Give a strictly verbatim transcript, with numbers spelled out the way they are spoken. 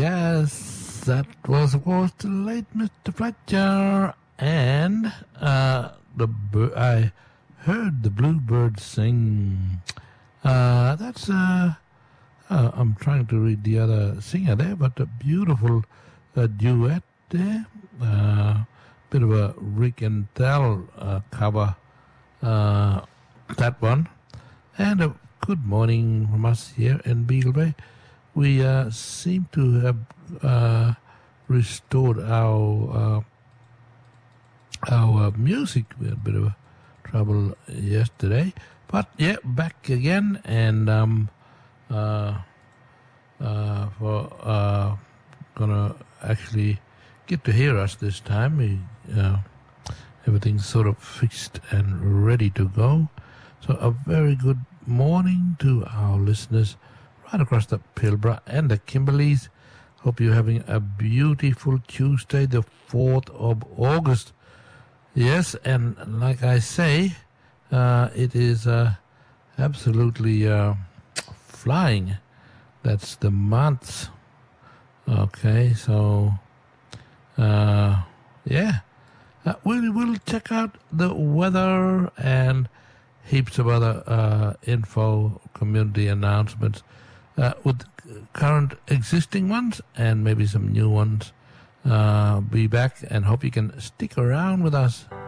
Yes, that was, of course, the late Mister Fletcher. And uh, the bir- I heard the bluebird sing. Uh, that's, uh, uh, I'm trying to read the other singer there, but a beautiful uh, duet there. Uh, bit of a Rick and Thel uh, cover, uh, that one. And a good morning from us here in Beagle Bay. We uh, seem to have uh, restored our uh, our uh, music. We had a bit of a trouble yesterday, but yeah, back again, and um, uh, uh, for uh, gonna actually get to hear us this time. We, uh, everything's sort of fixed and ready to go. So a very good morning to our listeners right across the Pilbara and the Kimberleys. Hope you're having a beautiful Tuesday, the fourth of August. Yes, and like I say, uh, it is uh, absolutely uh, flying. That's the month. Okay, so, uh, yeah. Uh, we'll, we'll check out the weather and heaps of other uh, info, community announcements uh, with current existing ones and maybe some new ones. Uh, be back and hope you can stick around with us.